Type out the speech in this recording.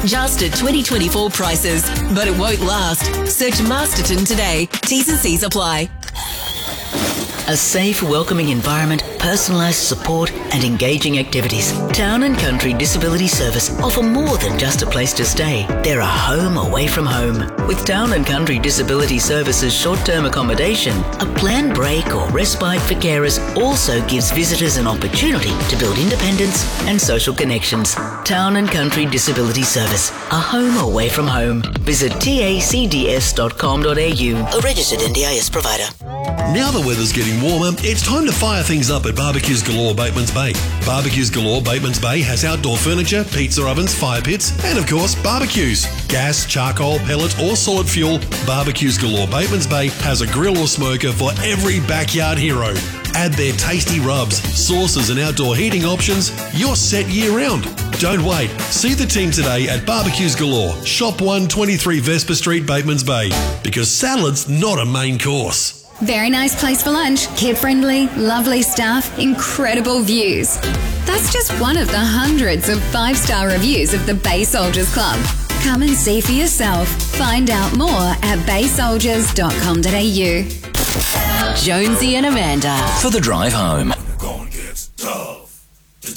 just at 2024 prices. But it won't last. Search Masterton today. T's and C's apply. A safe, welcoming environment, personalised support and engaging activities. Town and Country Disability Service offer more than just a place to stay. They're a home away from home. With Town and Country Disability Service's short-term accommodation, a planned break or respite for carers also gives visitors an opportunity to build independence and social connections. Town and Country Disability Service, a home away from home. Visit tacds.com.au, a registered NDIS provider. Now the weather's getting warmer, it's time to fire things up at Barbecues Galore Bateman's Bay. Barbecues Galore Bateman's Bay has outdoor furniture, pizza ovens, fire pits, and of course, barbecues. Gas, charcoal, pellet or solid fuel, Barbecues Galore Bateman's Bay has a grill or smoker for every backyard hero. Add their tasty rubs, sauces and outdoor heating options, you're set year round. Don't wait. See the team today at Barbecues Galore, Shop 123 Vesper Street, Bateman's Bay. Because salad's not a main course. Very nice place for lunch, kid-friendly, lovely staff, incredible views. That's just one of the hundreds of 5-star reviews of the Bay Soldiers Club. Come and see for yourself. Find out more at baysoldiers.com.au. Jonesy and Amanda. For the drive home.